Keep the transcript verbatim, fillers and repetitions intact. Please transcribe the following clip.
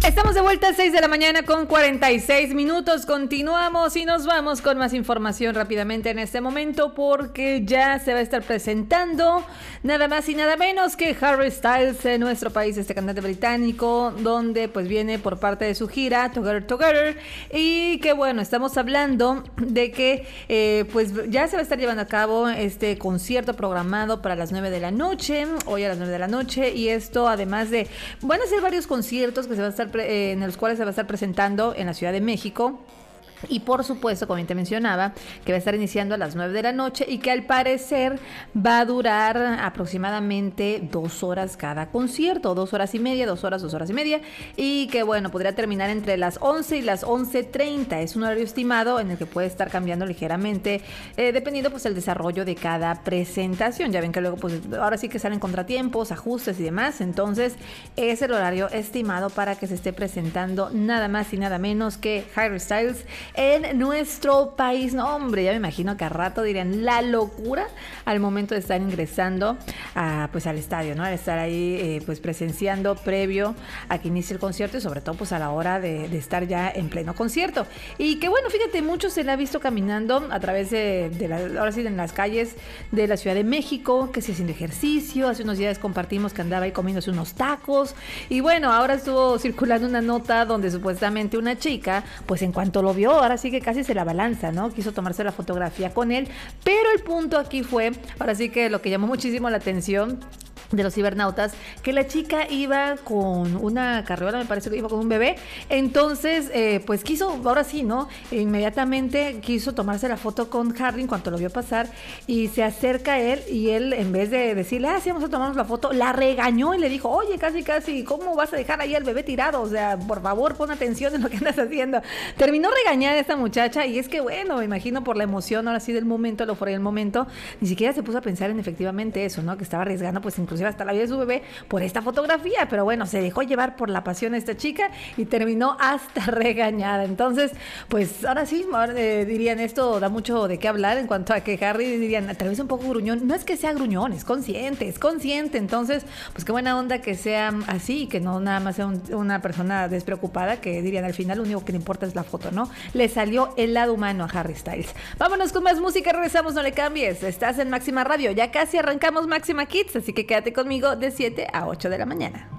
Estamos de vuelta a seis de la mañana con cuarenta y seis minutos. Continuamos y nos vamos con más información rápidamente en este momento porque ya se va a estar presentando nada más y nada menos que Harry Styles en nuestro país, este cantante británico, donde pues viene por parte de su gira Together Together, y que bueno, estamos hablando de que eh, pues ya se va a estar llevando a cabo este concierto programado para las nueve de la noche, hoy a las nueve de la noche, y esto además de, van a ser varios conciertos que se van a estar eh, en los cuales se va a estar presentando en la Ciudad de México. Y por supuesto, como te mencionaba, que va a estar iniciando a las nueve de la noche y que al parecer va a durar aproximadamente dos horas cada concierto, dos horas y media, dos horas, dos horas y media, y que bueno, podría terminar entre las once y las once treinta. Es un horario estimado en el que puede estar cambiando ligeramente, eh, dependiendo pues el desarrollo de cada presentación. Ya ven que luego pues ahora sí que salen contratiempos, ajustes y demás, entonces es el horario estimado para que se esté presentando nada más y nada menos que Harry Styles en nuestro país. No, hombre, ya me imagino que a rato dirían la locura al momento de estar ingresando a, pues al estadio, ¿no? Al estar ahí eh, pues presenciando previo a que inicie el concierto y sobre todo pues a la hora de, de estar ya en pleno concierto. Y que bueno, fíjate, mucho se le ha visto caminando a través de, de la, ahora sí, en las calles de la Ciudad de México, que se haciendo ejercicio. Hace unos días compartimos que andaba ahí comiéndose unos tacos. Y bueno, ahora estuvo circulando una nota donde supuestamente una chica, pues en cuanto lo vio, ahora sí que casi se la balanza, ¿no? Quiso tomarse la fotografía con él, pero el punto aquí fue, ahora sí que lo que llamó muchísimo la atención de los cibernautas, que la chica iba con una carriola, me parece que iba con un bebé, entonces eh, pues quiso, ahora sí, ¿no? Inmediatamente quiso tomarse la foto con Harry en cuanto lo vio pasar y se acerca a él y él, en vez de decirle, ah, sí, vamos a tomarnos la foto, la regañó y le dijo, oye, casi casi, ¿cómo vas a dejar ahí al bebé tirado? O sea, por favor, pon atención en lo que andas haciendo. Terminó regañada esta muchacha y es que bueno, me imagino por la emoción ahora sí del momento, lo fuera del momento, ni siquiera se puso a pensar en efectivamente eso, ¿no? Que estaba arriesgando pues incluso hasta la vida de su bebé por esta fotografía, pero bueno, se dejó llevar por la pasión de esta chica y terminó hasta regañada. Entonces, pues ahora sí, ahora, eh, dirían, esto da mucho de qué hablar en cuanto a que Harry, dirían, tal vez un poco gruñón, no es que sea gruñón, es consciente, es consciente, entonces, pues qué buena onda que sea así, que no nada más sea un, una persona despreocupada, que dirían, al final lo único que le importa es la foto, ¿no? Le salió el lado humano a Harry Styles. Vámonos con más música, regresamos, no le cambies, estás en Máxima Radio, ya casi arrancamos Máxima Kids, así que quédate conmigo de siete a ocho de la mañana.